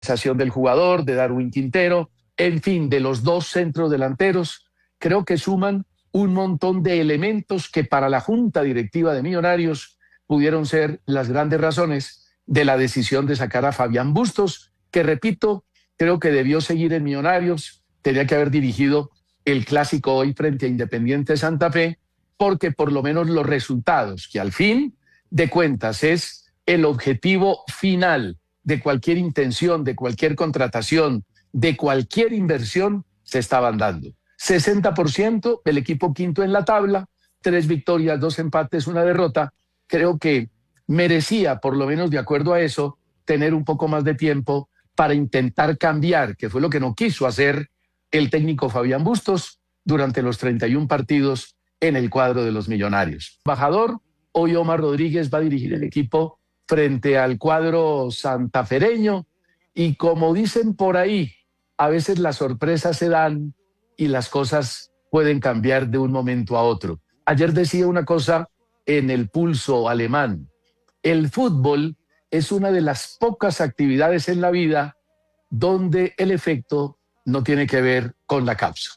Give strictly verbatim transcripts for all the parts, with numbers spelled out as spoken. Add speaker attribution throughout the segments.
Speaker 1: sensación del jugador, de Darwin Quintero, en fin, de los dos centros delanteros, creo que suman un montón de elementos que para la junta directiva de Millonarios pudieron ser las grandes razones de la decisión de sacar a Fabián Bustos, que repito, creo que debió seguir en Millonarios, tenía que haber dirigido el clásico hoy frente a Independiente Santa Fe, porque por lo menos los resultados, que al fin de cuentas es el objetivo final de cualquier intención, de cualquier contratación, de cualquier inversión, se estaban dando. sesenta por ciento del equipo quinto en la tabla, tres victorias, dos empates, una derrota. Creo que merecía, por lo menos de acuerdo a eso, tener un poco más de tiempo para intentar cambiar, que fue lo que no quiso hacer el técnico Fabián Bustos durante los treinta y uno partidos en el cuadro de los Millonarios. Embajador, hoy Omar Rodríguez va a dirigir el equipo frente al cuadro santafereño y como dicen por ahí, a veces las sorpresas se dan y las cosas pueden cambiar de un momento a otro. Ayer decía una cosa en el Pulso alemán. El fútbol es una de las pocas actividades en la vida donde el efecto no tiene que ver con la causa.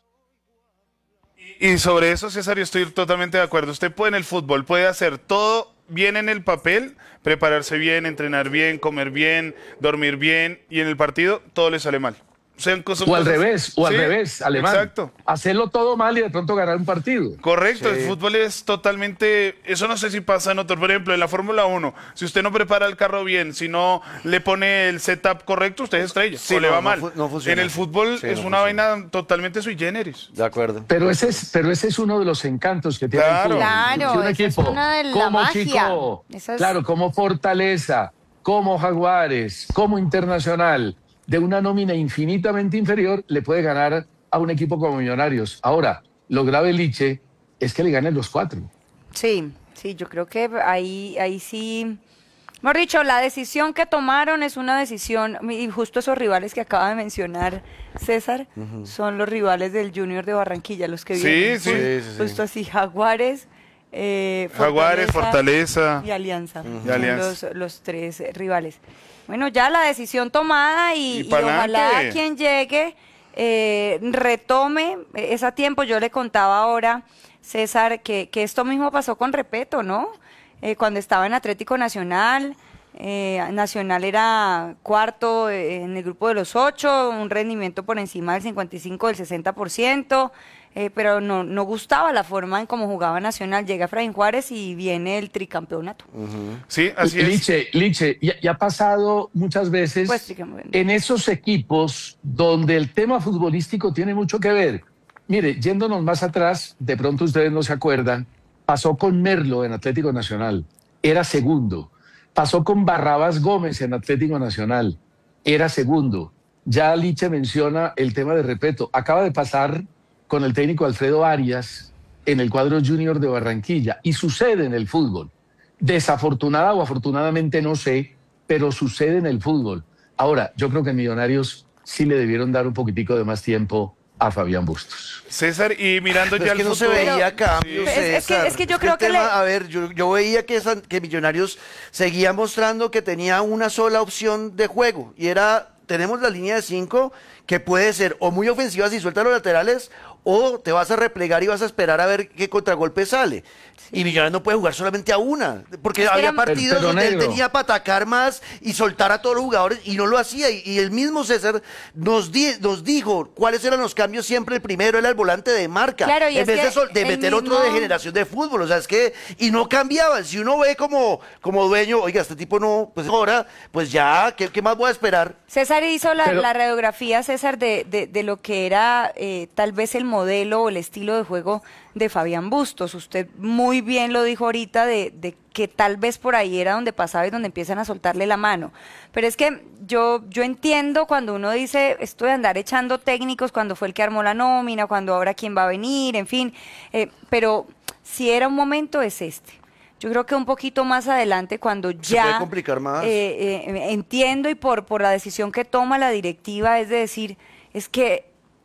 Speaker 2: Y sobre eso, César, yo estoy totalmente de acuerdo. Usted puede en el fútbol, puede hacer todo bien en el papel, prepararse bien, entrenar bien, comer bien, dormir bien, y en el partido todo le sale mal. Sean cosas,
Speaker 1: o al revés, o
Speaker 2: sí,
Speaker 1: al revés, alemán.
Speaker 2: Exacto.
Speaker 1: Hacerlo todo mal y de pronto ganar un partido.
Speaker 2: Correcto,
Speaker 1: sí.
Speaker 2: El fútbol es totalmente... Eso no sé si pasa en otros. Por ejemplo, en la Fórmula uno, si usted no prepara el carro bien, si no le pone el setup correcto, usted es estrella,
Speaker 3: sí,
Speaker 2: o le
Speaker 3: no,
Speaker 2: va
Speaker 3: no
Speaker 2: mal.
Speaker 3: fu no funciona.
Speaker 2: En el fútbol
Speaker 3: sí,
Speaker 2: es
Speaker 3: no
Speaker 2: una
Speaker 3: funciona.
Speaker 2: vaina totalmente sui generis.
Speaker 3: De acuerdo.
Speaker 1: Pero ese es, pero ese es uno de los encantos que tiene
Speaker 2: Claro.
Speaker 1: el fútbol.
Speaker 4: Claro,
Speaker 1: Si un
Speaker 4: esa
Speaker 1: equipo
Speaker 4: es una de la
Speaker 1: como
Speaker 4: magia.
Speaker 1: Chico,
Speaker 4: Esa es...
Speaker 1: claro, como Fortaleza, como Jaguares, como Internacional, de una nómina infinitamente inferior, le puede ganar a un equipo como Millonarios. Ahora, lo grave, Liche, es que le ganen los cuatro.
Speaker 4: Sí, sí, yo creo que ahí, ahí sí... Mejor dicho, la decisión que tomaron es una decisión, y justo esos rivales que acaba de mencionar César, uh-huh. son los rivales del Junior de Barranquilla, los que
Speaker 2: sí,
Speaker 4: vienen.
Speaker 2: Sí,
Speaker 4: sí,
Speaker 2: sí.
Speaker 4: Justo así, Jaguares, eh, Fortaleza,
Speaker 2: Jaguares, Fortaleza
Speaker 4: y Alianza.
Speaker 2: Uh-huh.
Speaker 4: Son
Speaker 2: y Alianza.
Speaker 4: Los, los tres rivales. Bueno, ya la decisión tomada y,
Speaker 2: y,
Speaker 4: y ojalá quien llegue eh, retome, es a tiempo. Yo le contaba ahora, César, que, que esto mismo pasó con Repeto, ¿no? Eh, cuando estaba en Atlético Nacional, eh, Nacional era cuarto eh, en el grupo de los ocho, un rendimiento por encima del cincuenta y cinco, del sesenta por ciento, eh, pero no, no gustaba la forma en cómo jugaba Nacional. Llega Efraín Juárez y viene el tricampeonato.
Speaker 2: Uh-huh. Sí, así es.
Speaker 1: Liche, Liche, ya, ya ha pasado muchas veces
Speaker 4: pues,
Speaker 1: en esos equipos donde el tema futbolístico tiene mucho que ver. Mire, yéndonos más atrás, de pronto ustedes no se acuerdan, pasó con Merlo en Atlético Nacional, era segundo. Pasó con Barrabás Gómez en Atlético Nacional, era segundo. Ya Liche menciona el tema de Repeto. Acaba de pasar con el técnico Alfredo Arias en el cuadro Junior de Barranquilla. Y sucede en el fútbol. Desafortunada o afortunadamente no sé, pero sucede en el fútbol. Ahora, yo creo que en Millonarios sí le debieron dar un poquitico de más tiempo a Fabián Bustos.
Speaker 2: César, y mirando
Speaker 3: pero
Speaker 2: ya
Speaker 3: es que
Speaker 2: el
Speaker 3: no
Speaker 2: futuro,
Speaker 3: se veía cambios,
Speaker 4: sí. es, es, que, es que yo
Speaker 3: es
Speaker 4: creo
Speaker 3: que,
Speaker 4: que
Speaker 3: tema,
Speaker 4: le...
Speaker 3: a ver, yo, yo veía que, esa, que Millonarios seguía mostrando que tenía una sola opción de juego y era, tenemos la línea de cinco que puede ser o muy ofensiva si suelta los laterales o te vas a replegar y vas a esperar a ver qué contragolpe sale. Sí. Y Millonarios no puede jugar solamente a una, porque es había era... partidos pero, pero donde negro. Él tenía para atacar más y soltar a todos los jugadores y no lo hacía. Y, y el mismo César nos, di, nos dijo cuáles eran los cambios siempre. El primero era el volante de marca,
Speaker 4: claro, y
Speaker 3: en vez de, sol, de meter
Speaker 4: mismo...
Speaker 3: otro de generación de fútbol. O sea, es que, y no cambiaban. Si uno ve como, como dueño, oiga, este tipo no, pues ahora, pues ya, ¿qué, qué más voy a esperar?
Speaker 4: César hizo la,
Speaker 1: pero...
Speaker 4: la radiografía, César, de, de, de lo que era eh, tal vez el modelo o el estilo de juego de Fabián Bustos. Usted muy bien lo dijo ahorita de, de que tal vez por ahí era donde pasaba y donde empiezan a soltarle la mano. Pero es que yo, yo entiendo cuando uno dice esto de andar echando técnicos, cuando fue el que armó la nómina, cuando ahora quién va a venir, en fin, eh, pero si era un momento es este. Yo creo que un poquito más adelante, cuando ya...
Speaker 3: Se puede complicar más.
Speaker 4: Eh, eh, entiendo y por, por la decisión que toma la directiva, es de decir, es que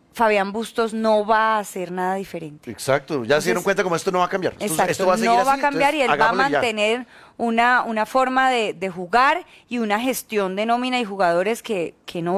Speaker 4: Fabián Bustos no va a hacer nada diferente.
Speaker 3: Exacto, ya se dieron cuenta como esto no va a cambiar. Esto,
Speaker 4: Exacto,
Speaker 3: esto va a seguir
Speaker 4: no va a
Speaker 3: así,
Speaker 4: cambiar y él
Speaker 3: entonces,
Speaker 4: va a
Speaker 3: hagámosle ya.
Speaker 4: mantener una, una forma de, de jugar y una gestión de nómina y jugadores que, que no